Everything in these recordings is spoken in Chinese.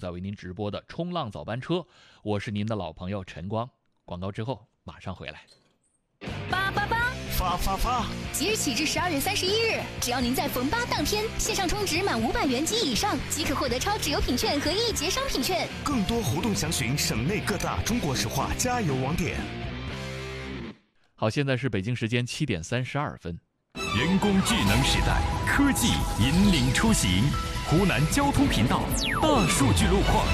在为您直播的冲浪早班车，我是您的老朋友陈光。广告之后马上回来。 发！ 即日起至12月31日，只要您在逢8当天线上充值满500元及以上，即可获得超值优品券和1节商品券。 更多活动详询省内各大中国石化加油网点。 好，现在是北京时间7点32分。 人工智能时代，科技引领出行。湖南交通频道大数据路况。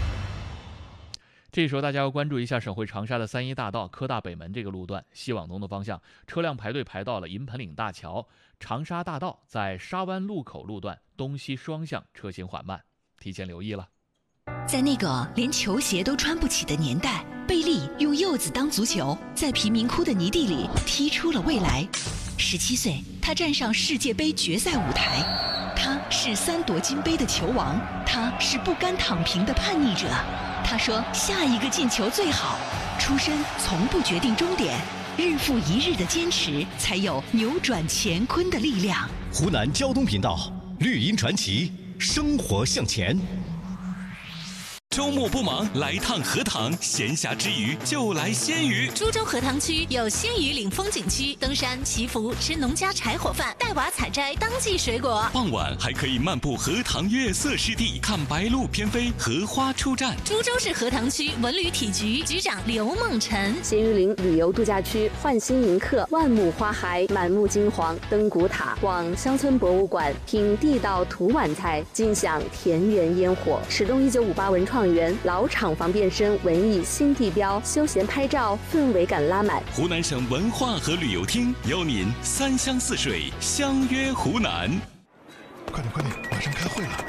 这时候大家要关注一下省会长沙的3一大道科大北门这个路段，西往东的方向车辆排队排到了银盆岭大桥。长沙大道在沙湾路口路段东西双向车行缓慢，提前留意了。 在那个连球鞋都穿不起的年代，贝利用柚子当足球，在贫民窟的泥地里踢出了未来。17岁，他站上世界杯决赛舞台。他是3夺金杯的球王，他是不甘躺平的叛逆者。他说下一个进球最好。出身从不决定终点，日复一日的坚持才有扭转乾坤的力量。 湖南交通频道绿茵传奇，生活向前。 周末不忙，来趟荷塘，闲暇之余就来鲜鱼。 株洲荷塘区有鲜鱼岭风景区，登山祈福，吃农家柴火饭，带娃采摘当季水果。 傍晚还可以漫步荷塘月色湿地，看白鹭翩飞，荷花出战。 株洲市荷塘区文旅体局局长刘梦辰。 鲜鱼岭旅游度假区焕新迎客，万亩花海，满目金黄，登古塔，逛乡村博物馆，品地道土碗菜，尽享田园烟火。始动1958文创园，老厂房变身文艺新地标，休闲拍照氛围感拉满。 湖南省文化和旅游厅邀您3湘4水相约湖南。 快点，马上开会了。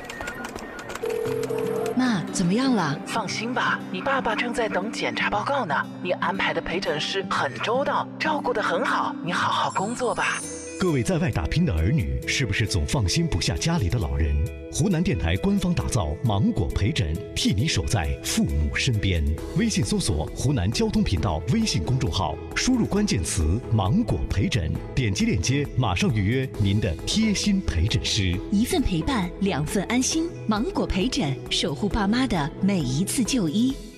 妈，怎么样了？ 放心吧，你爸爸正在等检查报告呢。你安排的陪诊师很周到，照顾得很好，你好好工作吧。 各位在外打拼的儿女，是不是总放心不下家里的老人？湖南电台官方打造芒果陪诊，替你守在父母身边。微信搜索湖南交通频道微信公众号，输入关键词芒果陪诊，点击链接马上预约您的贴心陪诊师。 1份陪伴，2份安心。芒果陪诊，守护爸妈的每一次就医。